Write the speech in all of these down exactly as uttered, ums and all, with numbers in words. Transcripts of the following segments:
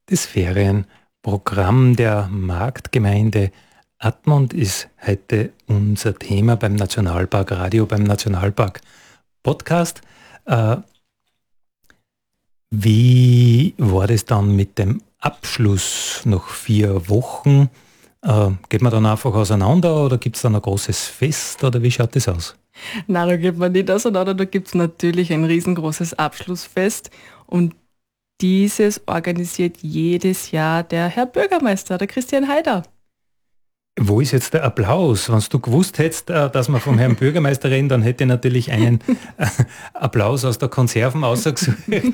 Das Ferienprogramm der Marktgemeinde Admont ist heute unser Thema beim Nationalpark Radio, beim Nationalpark Podcast. Äh, wie war das dann mit dem Abschluss nach vier Wochen? Äh, geht man dann einfach auseinander oder gibt es dann ein großes Fest oder wie schaut das aus? Nein, da geht man nicht auseinander, da gibt es natürlich ein riesengroßes Abschlussfest und dieses organisiert jedes Jahr der Herr Bürgermeister, der Christian Haider. Wo ist jetzt der Applaus? Wenn du gewusst hättest, äh, dass wir vom Herrn Bürgermeister reden, dann hätte ich natürlich einen äh, Applaus aus der Konserven ausgesucht.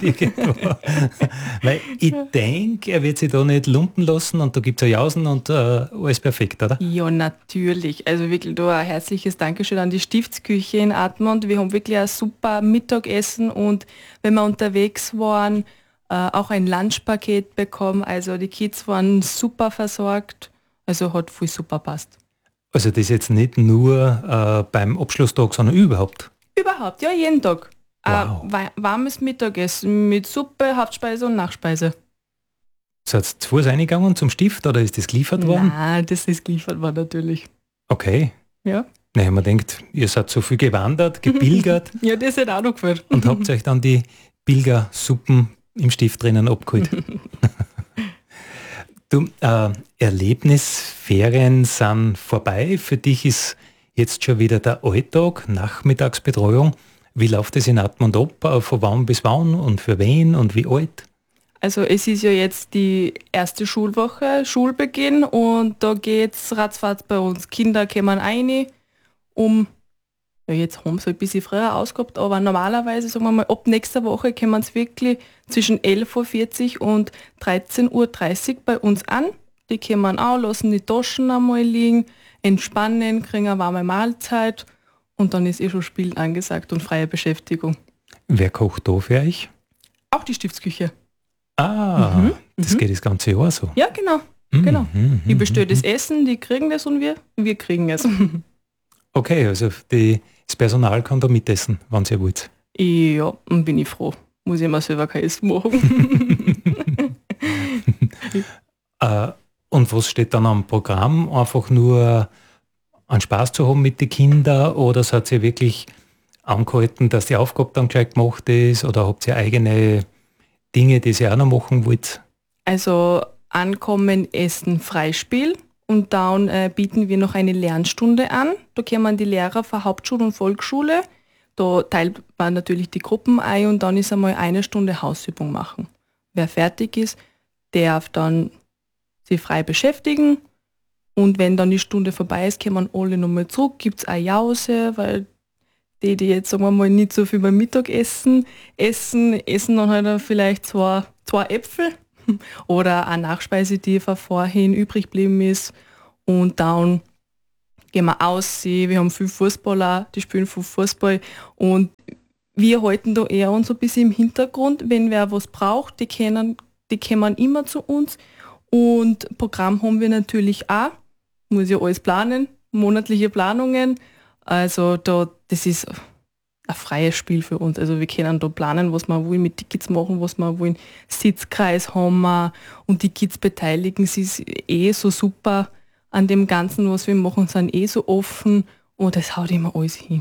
Weil ich denke, er wird sich da nicht lumpen lassen und da gibt es ja Jausen und äh, alles perfekt, oder? Ja, natürlich. Also wirklich da ein herzliches Dankeschön an die Stiftsküche in Admont. Wir haben wirklich ein super Mittagessen und wenn wir unterwegs waren, äh, auch ein Lunchpaket bekommen. Also die Kids waren super versorgt. Also hat voll super passt. Also das jetzt nicht nur äh, beim Abschlusstag, sondern überhaupt? Überhaupt, ja, jeden Tag. Wow. Ein warmes Mittagessen mit Suppe, Hauptspeise und Nachspeise. Seid ihr zu Fuß reingegangen zum Stift oder ist das geliefert worden? Nein, das ist geliefert worden natürlich. Okay. Ja. Naja, man denkt, ihr seid so viel gewandert, gepilgert. Ja, das hat auch noch gefällt. Und habt euch dann die Pilgersuppen im Stift drinnen abgeholt. Du, äh, Erlebnisferien sind vorbei. Für dich ist jetzt schon wieder der Alltag, Nachmittagsbetreuung. Wie läuft es in Admont ab? Äh, Von wann bis wann und für wen und wie alt? Also es ist ja jetzt die erste Schulwoche, Schulbeginn und da geht's ratzfatz bei uns. Kinder kommen rein, um, ja jetzt haben sie ein bisschen früher ausgehabt, aber normalerweise, sagen wir mal, ab nächster Woche kommen sie wirklich zwischen elf Uhr vierzig und dreizehn Uhr dreißig bei uns an. Die kommen auch, lassen die Taschen einmal liegen, entspannen, kriegen eine warme Mahlzeit und dann ist eh schon Spielen angesagt und freie Beschäftigung. Wer kocht da für euch? Auch die Stiftsküche. Ah, Mhm, das mhm. geht das ganze Jahr so. Ja, genau. Mhm, genau. mhm, Ich bestelle mhm. das Essen, die kriegen das und wir, wir kriegen es. Okay, also die, das Personal kann da mitessen, wenn ihr wollt. Ja, und bin ich froh. Muss ich mir selber kein Essen machen. äh, und was steht dann am Programm? Einfach nur einen Spaß zu haben mit den Kindern oder seid ihr wirklich angehalten, dass die Aufgabe dann gleich gemacht ist oder habt ihr eigene Dinge, die ihr auch noch machen wollt? Also Ankommen, Essen, Freispiel und dann äh, bieten wir noch eine Lernstunde an. Da kommen die Lehrer von Hauptschule und Volksschule. Da teilt man natürlich die Gruppen ein und dann ist einmal eine Stunde Hausübung machen. Wer fertig ist, darf dann sich frei beschäftigen und wenn dann die Stunde vorbei ist, kommen alle nochmal zurück, gibt es eine Jause, weil die, die jetzt sagen wir mal nicht so viel beim Mittagessen essen, essen dann halt vielleicht zwei, zwei Äpfel oder eine Nachspeise, die von vorhin übrig geblieben ist und dann gehen wir aussehen, wir haben viele Fußballer, die spielen viel Fußball und wir halten da eher uns ein bisschen im Hintergrund, wenn wer was braucht, die kennen, die kommen immer zu uns und Programm haben wir natürlich auch, muss ja alles planen, monatliche Planungen, also da, das ist ein freies Spiel für uns, also wir können da planen, was wir wollen, mit den Kids machen, was wir wollen, Sitzkreis haben wir und die Kids beteiligen sich eh so super an dem Ganzen, was wir machen, sind eh so offen und das haut immer alles hin.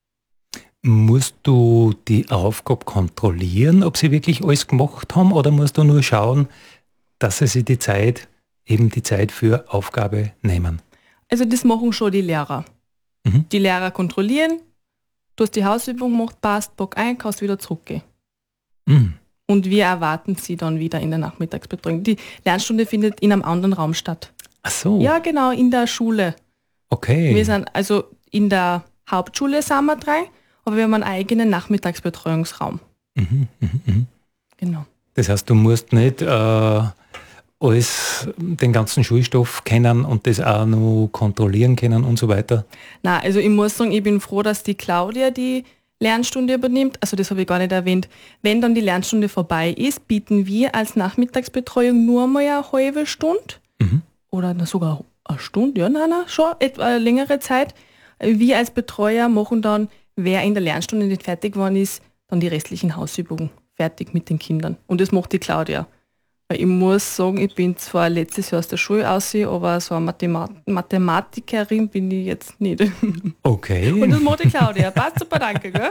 Musst du die Aufgabe kontrollieren, ob sie wirklich alles gemacht haben oder musst du nur schauen, dass sie sich die Zeit, eben die Zeit für Aufgabe nehmen? Also das machen schon die Lehrer. Mhm. Die Lehrer kontrollieren, du hast die Hausübung gemacht, passt, Bock ein, kannst wieder zurückgehen. Mhm. Und wir erwarten sie dann wieder in der Nachmittagsbetreuung. Die Lernstunde findet in einem anderen Raum statt. Ach so. Ja, genau, in der Schule. Okay. Wir sind also in der Hauptschule sind wir drei, aber wir haben einen eigenen Nachmittagsbetreuungsraum. Mhm, mh, mh. Genau. Das heißt, du musst nicht äh, alles, den ganzen Schulstoff kennen und das auch noch kontrollieren können und so weiter? Nein, also ich muss sagen, ich bin froh, dass die Claudia die Lernstunde übernimmt. Also das habe ich gar nicht erwähnt. Wenn dann die Lernstunde vorbei ist, bieten wir als Nachmittagsbetreuung nur mal eine halbe Stunde. Mhm. Oder sogar eine Stunde, ja, nein, nein, schon etwa eine längere Zeit. Wir als Betreuer machen dann, wer in der Lernstunde nicht fertig geworden ist, dann die restlichen Hausübungen fertig mit den Kindern. Und das macht die Claudia. Weil ich muss sagen, ich bin zwar letztes Jahr aus der Schule raus, aber so eine Mathema- Mathematikerin bin ich jetzt nicht. Okay. Und das macht die Claudia. Passt super, danke, gell?